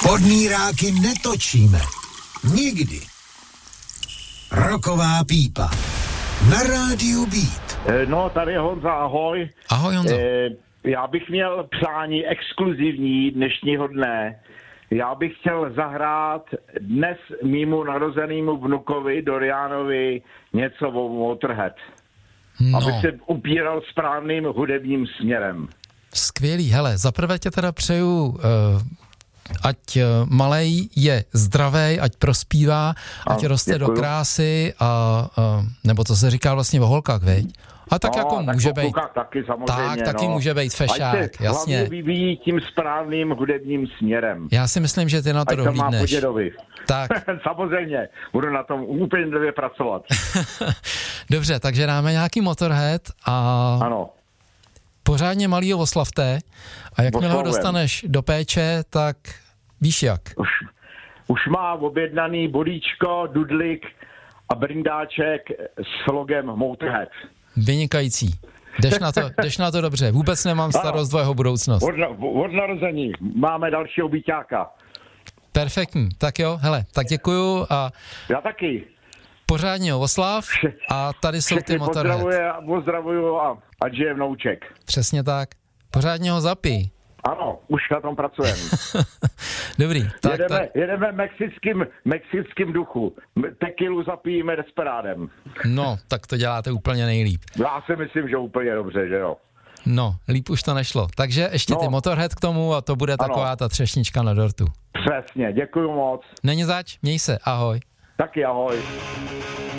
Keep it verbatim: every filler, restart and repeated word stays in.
Podmíráky netočíme. Nikdy. Roková pípa. Na rádiu Beat. No, tady je Honza, ahoj. Ahoj, Honzo. E, já bych měl přání exkluzivní dnešního dne. Já bych chtěl zahrát dnes mýmu narozenému vnukovi Dorianovi něco o Motorhead. No. Aby se upíral správným hudebním směrem. Skvělý, hele, zaprvé tě teda přeju, uh, ať uh, malej je zdravej, ať prospívá, ať ano, roste děkuju. do krásy, a, uh, nebo co se říká vlastně o holkách, veď? A tak no, jako tak může být. Taky samozřejmě, tak, taky no. může být fešák, ať se jasně. hlavně vyvíjí tím správným hudebním směrem. Já si myslím, že ty na to ať to má dohlídneš. podědovi. Tak. Samozřejmě, budu na tom úplně dobře pracovat. Dobře, takže dáme nějaký Motorhead a ano. pořádně malýho oslavte a jakmile ho dostaneš do péče, tak víš jak. Už, už má objednaný bodíčko, dudlik a brindáček s logem Motorhead. Vynikající. Jdeš na to, jdeš na to dobře. Vůbec nemám starost o jeho budoucnost. Od, od narození máme dalšího byťáka. Perfektní. Tak jo, hele, tak děkuju a já taky. Pořádně ho oslav a tady jsou ty Motorhead. Pozdravuje a pozdravuju a ať žije vnouček. Přesně tak. Pořádně ho zapij. Ano, už na tom pracujeme. Dobrý. Tak, jedeme, tak. jedeme mexickým, mexickým duchu. Tekilu zapijeme desperádem. No, tak to děláte úplně nejlíp. Já si myslím, že úplně dobře, že jo. No, líp už to nešlo. Takže ještě no. ty Motorhead k tomu a to bude taková ano. ta třešnička na dortu. Přesně, děkuju moc. Není zač, měj se, ahoj. Taky ahoj.